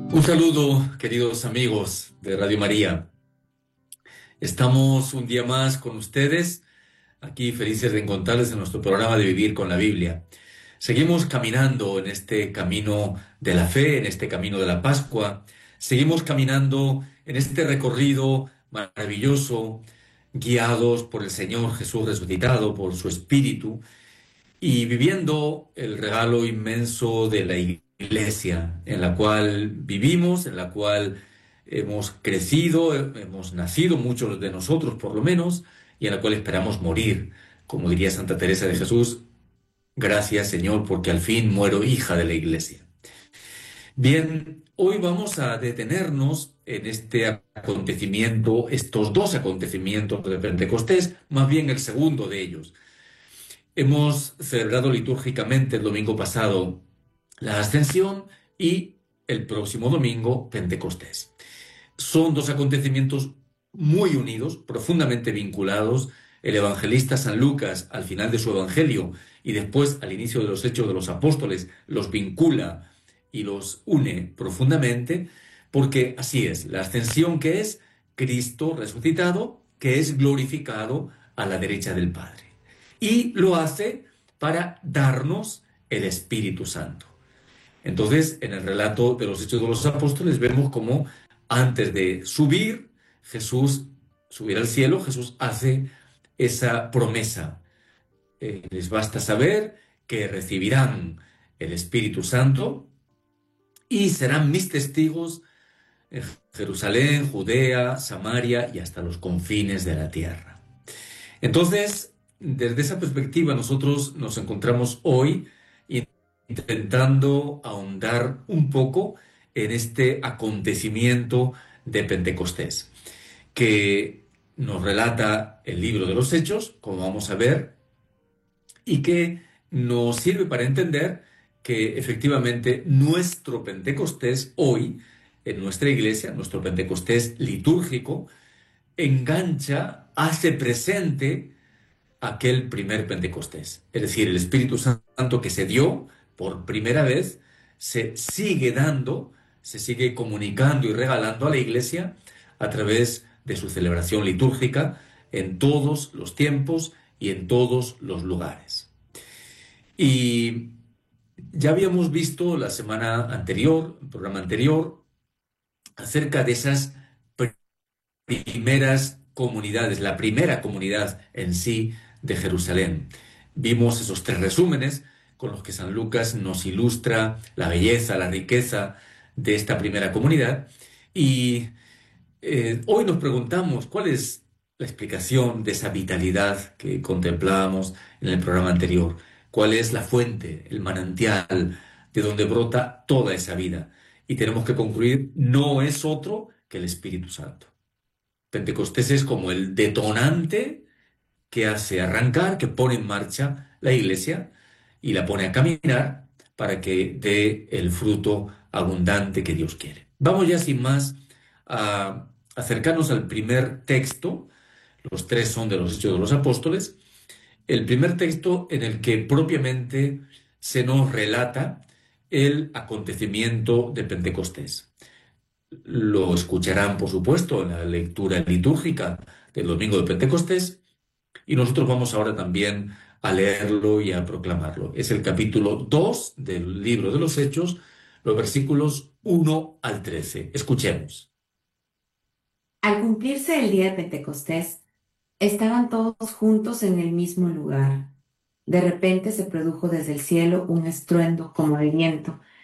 Un saludo, queridos amigos de Radio María. Estamos un día más con ustedes, aquí felices de encontrarles en nuestro programa de Vivir con la Biblia. Seguimos caminando en este camino de la fe, en este camino de la Pascua. Seguimos caminando en este recorrido maravilloso, guiados por el Señor Jesús resucitado, por su Espíritu, y viviendo el regalo inmenso de la iglesia en la cual vivimos, en la cual hemos crecido, hemos nacido, muchos de nosotros por lo menos, y en la cual esperamos morir. Como diría Santa Teresa de Jesús, gracias Señor, porque al fin muero hija de la iglesia. Bien, hoy vamos a detenernos en este acontecimiento, estos dos acontecimientos de Pentecostés, más bien el segundo de ellos. Hemos celebrado litúrgicamente el domingo pasado la Ascensión y el próximo domingo Pentecostés. Son dos acontecimientos muy unidos, profundamente vinculados. El evangelista San Lucas, al final de su evangelio y después al inicio de los Hechos de los Apóstoles, los vincula y los une profundamente, porque así es, la ascensión que es Cristo resucitado, que es glorificado a la derecha del Padre. Y lo hace para darnos el Espíritu Santo. Entonces, en el relato de los Hechos de los Apóstoles vemos cómo antes de subir, subir al cielo, Jesús hace esa promesa. Les basta saber que recibirán el Espíritu Santo y serán mis testigos en Jerusalén, Judea, Samaria y hasta los confines de la tierra. Entonces, desde esa perspectiva, nosotros nos encontramos hoy intentando ahondar un poco en este acontecimiento de Pentecostés, que nos relata el libro de los Hechos, como vamos a ver, y que nos sirve para entender que efectivamente nuestro Pentecostés hoy, en nuestra iglesia, nuestro Pentecostés litúrgico, engancha, hace presente aquel primer Pentecostés. Es decir, el Espíritu Santo que se dio por primera vez se sigue dando, se sigue comunicando y regalando a la Iglesia a través de su celebración litúrgica en todos los tiempos y en todos los lugares. Y ya habíamos visto la semana anterior, el programa anterior, acerca de esas primeras comunidades, la primera comunidad en sí de Jerusalén. Vimos esos tres resúmenes con los que San Lucas nos ilustra la belleza, la riqueza de esta primera comunidad. Y hoy nos preguntamos cuál es la explicación de esa vitalidad que contemplábamos en el programa anterior. ¿Cuál es la fuente, el manantial de donde brota toda esa vida? Y tenemos que concluir, no es otro que el Espíritu Santo. Pentecostés es como el detonante que hace arrancar, que pone en marcha la iglesia y la pone a caminar para que dé el fruto abundante que Dios quiere. Vamos ya sin más a acercarnos al primer texto. Los tres son de los Hechos de los Apóstoles. El primer texto en el que propiamente se nos relata el acontecimiento de Pentecostés. Lo escucharán, por supuesto, en la lectura litúrgica del domingo de Pentecostés, y nosotros vamos ahora también a leerlo y a proclamarlo. Es el capítulo 2 del libro de los Hechos, los versículos 1 al 13. Escuchemos. Al cumplirse el día de Pentecostés, estaban todos juntos en el mismo lugar. De repente se produjo desde el cielo un estruendo como de viento